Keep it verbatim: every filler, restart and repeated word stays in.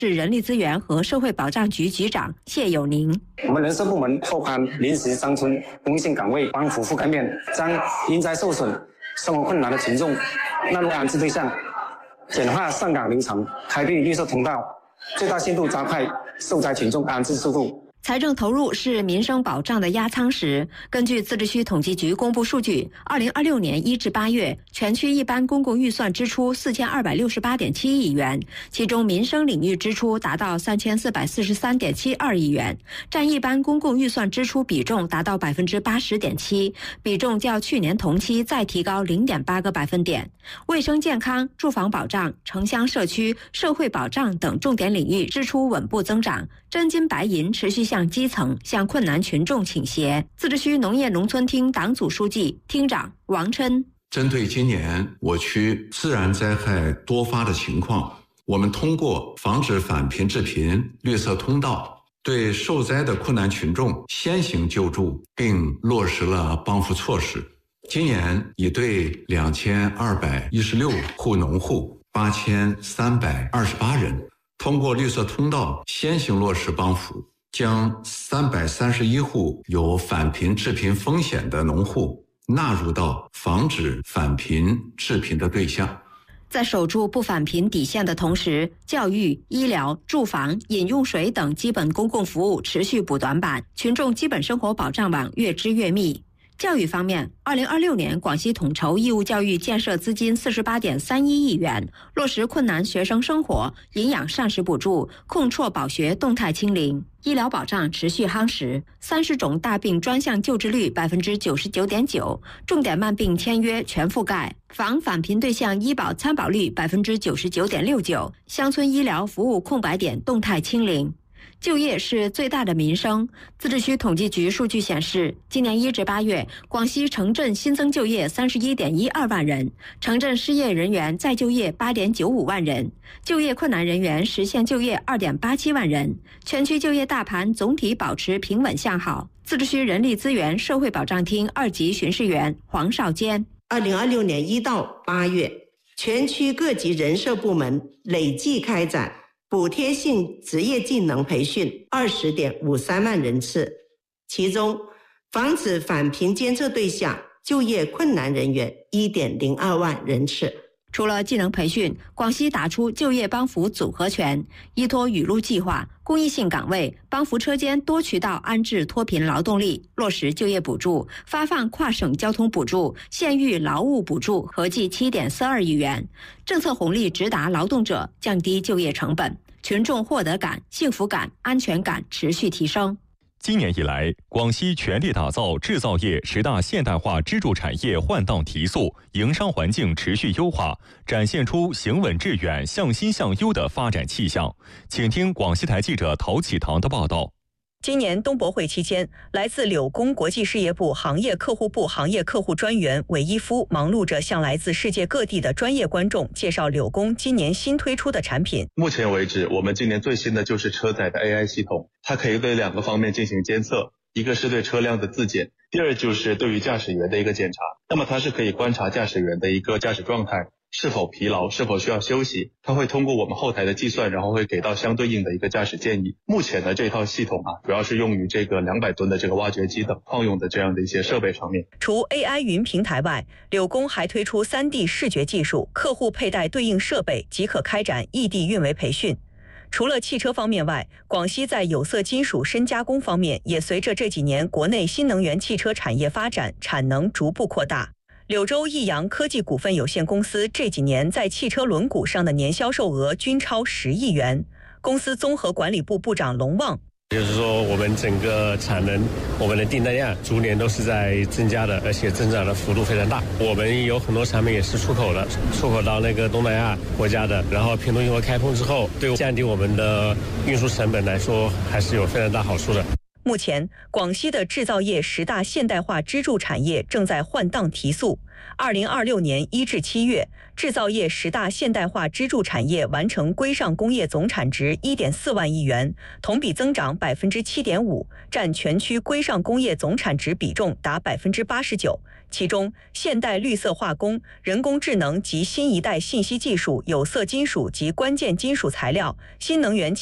是人力资源和社会保障局局长谢友宁。 我们人事部门拓宽临时乡村公益性岗位帮扶覆盖面，将因灾受损、生活困难的群众纳入安置对象，简化上岗流程，开辟绿色通道，最大限度加快受灾群众安置速度。 财政投入是民生保障的压舱石。根据自治区统计局公布数据，二零二六年一至八月，全区一般公共预算支出四千二百六十八点七亿元，其中民生领域支出达到三千四百四十三点七二亿元，占一般公共预算支出比重达到百分之八十点七，比重较去年同期再提高零点八个百分点。卫生健康、住房保障、城乡社区、社会保障等重点领域支出稳步增长，真金白银持续向基层、向困难群众倾斜。自治区农业农村厅党组书记、厅长王琛： 针对今年我区自然灾害多发的情况，我们通过防止返贫致贫绿色通道，对受灾的困难群众先行救助，并落实了帮扶措施。今年已对两千二百一十六户农户、八千三百二十八人通过绿色通道先行落实帮扶，将三百三十一户有返贫致贫风险的农户纳入到防止返贫致贫的对象。 在守住不返贫底线的同时，教育、医疗、住房、饮用水等基本公共服务持续补短板，群众基本生活保障网越织越密。教育方面，二零二六年广西统筹义务教育建设资金四十八点三一亿元，落实困难学生生活、营养膳食补助、控辍保学动态清零。医疗保障持续夯实，三十种大病专项救治率百分之九十九点九，重点慢病签约全覆盖，防返贫对象医保参保率百分之九十九点六九，乡村医疗服务空白点动态清零。就业是最大的民生。自治区统计局数据显示，今年一至八月，广西城镇新增就业三十一点一二万人，城镇失业人员再就业八点九五万人，就业困难人员实现就业二点八七万人，全区就业大盘总体保持平稳向好。自治区人力资源社会保障厅二级巡视员黄少坚： 二零二六年一到八月，全区各级人社部门累计开展补贴性职业技能培训二十点五三万人次，其中防止返贫监测对象就业困难人员一点零二万人次。 除了技能培训，广西打出就业帮扶组合拳，依托雨露计划、公益性岗位、帮扶车间多渠道安置脱贫劳动力，落实就业补助，发放跨省交通补助、县域劳务补助合计七点四二亿元，政策红利直达劳动者，降低就业成本，群众获得感、幸福感、安全感持续提升。 今年以来，广西全力打造制造业十大现代化支柱产业换道提速，营商环境持续优化，展现出行稳致远、向新向优的发展气象。请听广西台记者陶启堂的报道。 今年东博会期间，来自柳工国际事业部行业客户部行业客户专员韦一夫忙碌着向来自世界各地的专业观众介绍柳工今年新推出的产品。 目前为止，我们今年最新的就是车载的 A I 系统，它可以对两个方面进行监测，一个是对车辆的自检，第二就是对于驾驶员的一个检查。那么它是可以观察驾驶员的一个驾驶状态，是否疲劳，是否需要休息，它会通过我们后台的计算，然后会给到相对应的一个驾驶建议。目前的这套系统啊，主要是用于这个两百吨的这个挖掘机等矿用的这样的一些设备上面。 除 A I 云平台外，柳工还推出 三 D 视觉技术，客户佩戴对应设备即可开展异地运维培训。除了汽车方面外，广西在有色金属深加工方面也随着这几年国内新能源汽车产业发展，产能逐步扩大。柳州益阳科技股份有限公司这几年在汽车轮毂上的年销售额均超十亿元。公司综合管理部部长龙旺： 就是说我们整个产能，我们的订单量逐年都是在增加的，而且增长的幅度非常大。我们有很多产品也是出口的，出口到那个东南亚国家的，然后平度运河开通之后，对降低我们的运输成本来说还是有非常大好处的。 目前，广西的制造业十大现代化支柱产业正在换档提速。二零二六年一至七月，制造业十大现代化支柱产业完成规上工业总产值一点四万亿元，同比增长百分之七点五，占全区规上工业总产值比重达百分之八十九。其中，现代绿色化工、人工智能及新一代信息技术、有色金属及关键金属材料、新能源